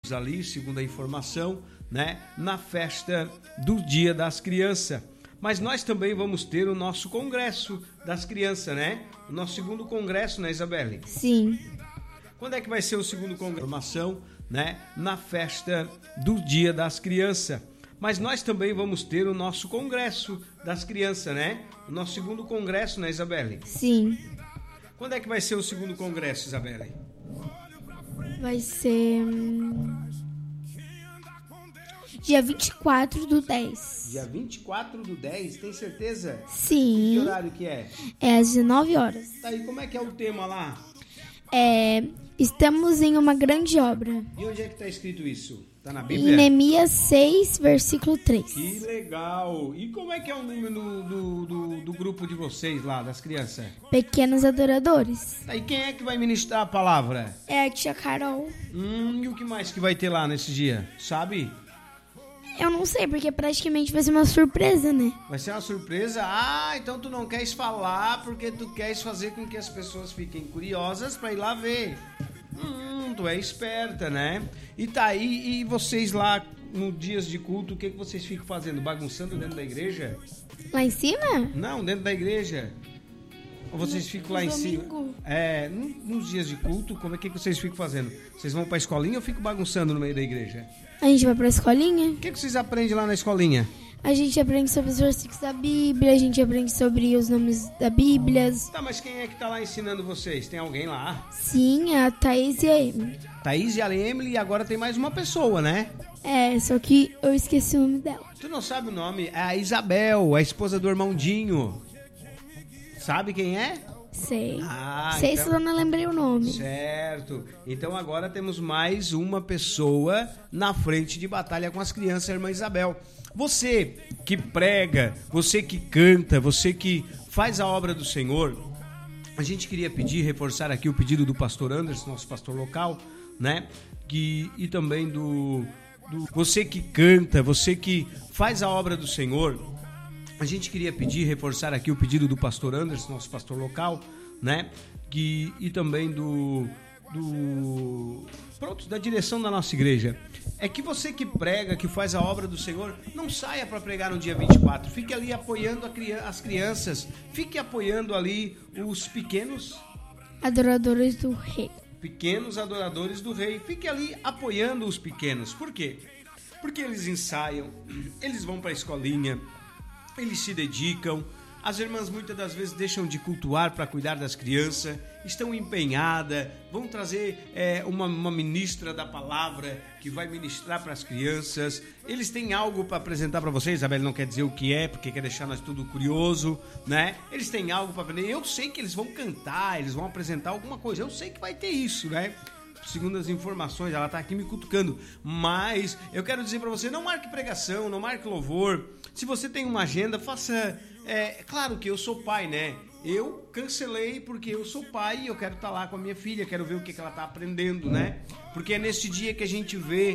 ali, segundo a informação, né, na festa do Dia das Crianças. Mas nós também vamos ter o nosso congresso das crianças, né? O nosso segundo congresso, né, Isabelle? Sim. Quando é que vai ser o segundo congresso? Formação, né, na festa do Dia das Crianças. Mas nós também vamos ter o nosso congresso das crianças, né? O nosso segundo congresso, né, Isabelle? Sim. Quando é que vai ser o segundo congresso, Isabelle? Vai ser dia 24/10. Dia 24/10, tem certeza? Sim. Que horário que é? É às 19 horas. Tá aí, como é que é o tema lá? Estamos em uma grande obra. E onde é que tá escrito isso? Tá na Em Bíblia? Neemias 6, versículo 3. Que legal! E como é que é o número do grupo de vocês lá, das crianças? Pequenos adoradores. Tá aí, quem é que vai ministrar a palavra? É a tia Carol. E o que mais que vai ter lá nesse dia? Sabe? Eu não sei, porque praticamente vai ser uma surpresa, né? Vai ser uma surpresa? Ah, então tu não queres falar porque tu queres fazer com que as pessoas fiquem curiosas pra ir lá ver. Tu é esperta, né? E tá aí, e vocês lá no dias de culto, o que vocês ficam fazendo? Bagunçando dentro da igreja? Lá em cima? Não, dentro da igreja. Ou vocês ficam lá em cima? Nos dias de culto, como é que vocês ficam fazendo? Vocês vão pra escolinha ou ficam bagunçando no meio da igreja? A gente vai pra escolinha? O que vocês aprendem lá na escolinha? A gente aprende sobre os versículos da Bíblia, a gente aprende sobre os nomes da Bíblia. Tá, mas quem é que tá lá ensinando vocês? Tem alguém lá? Sim, a Thaís e a Emily. Thaís e a Emily, e agora tem mais uma pessoa, né? Só que eu esqueci o nome dela. Tu não sabe o nome? É a Isabel, a esposa do irmão Dinho. Sabe quem é? Sei. Então... se eu não lembrei o nome. Certo. Então agora temos mais uma pessoa na frente de batalha com as crianças, a irmã Isabel. Você que prega, você que canta, você que faz a obra do Senhor, a gente queria reforçar aqui o pedido do pastor Anderson, nosso pastor local, né? E também do você que canta, você que faz a obra do Senhor. A gente queria reforçar aqui o pedido do pastor Anderson, nosso pastor local, né? E também da direção da nossa igreja. É que você que prega, que faz a obra do Senhor, não saia para pregar no dia 24. Fique ali apoiando as crianças. Fique apoiando ali os pequenos adoradores do Rei. Pequenos adoradores do Rei. Fique ali apoiando os pequenos. Por quê? Porque eles ensaiam, eles vão para a escolinha, eles se dedicam. As irmãs muitas das vezes deixam de cultuar para cuidar das crianças, estão empenhadas, vão trazer uma ministra da palavra que vai ministrar para as crianças. Eles têm algo para apresentar para vocês, Isabel não quer dizer o que é, porque quer deixar nós tudo curioso, né? Eles têm algo para aprender. Eu sei que eles vão cantar, eles vão apresentar alguma coisa, eu sei que vai ter isso, né? Segundo as informações, ela está aqui me cutucando. Mas eu quero dizer para você, não marque pregação, não marque louvor. Se você tem uma agenda, faça... claro que eu sou pai, né? Eu cancelei porque eu sou pai e eu quero estar lá com a minha filha, quero ver o que ela está aprendendo, né? Porque é neste dia que a gente vê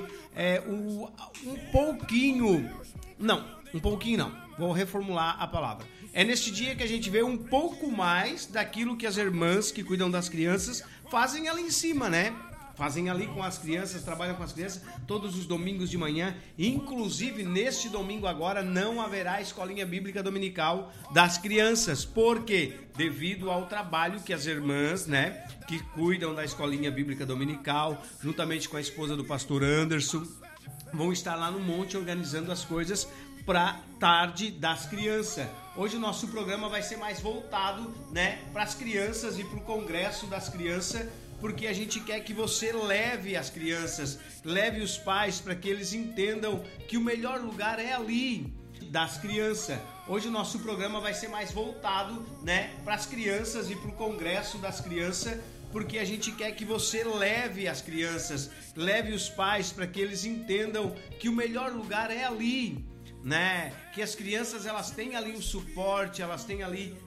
um pouquinho... Não, um pouquinho não. Vou reformular a palavra. É neste dia que a gente vê um pouco mais daquilo que as irmãs que cuidam das crianças fazem ali em cima, né? Fazem ali com as crianças, trabalham com as crianças todos os domingos de manhã. Inclusive, neste domingo agora, não haverá escolinha bíblica dominical das crianças. Por quê? Devido ao trabalho que as irmãs, né, que cuidam da escolinha bíblica dominical, juntamente com a esposa do pastor Anderson, vão estar lá no monte organizando as coisas para tarde das crianças. Hoje o nosso programa vai ser mais voltado, né, para as crianças e para o congresso das crianças, porque a gente quer que você leve as crianças, leve os pais para que eles entendam que o melhor lugar é ali das crianças. Hoje o nosso programa vai ser mais voltado, né, para as crianças e para o congresso das crianças, porque a gente quer que você leve as crianças, leve os pais para que eles entendam que o melhor lugar é ali, né? Que as crianças elas têm ali um suporte, elas têm ali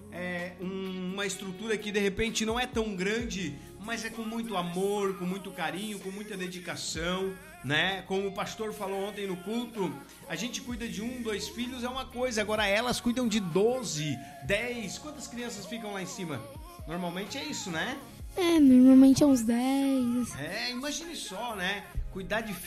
uma estrutura que de repente não é tão grande, mas é com muito amor, com muito carinho, com muita dedicação, né? Como o pastor falou ontem no culto, a gente cuida de 1, 2 filhos é uma coisa, agora elas cuidam de 12, 10, quantas crianças ficam lá em cima? Normalmente é isso, né? Normalmente é uns 10. Imagine só, né? Cuidar de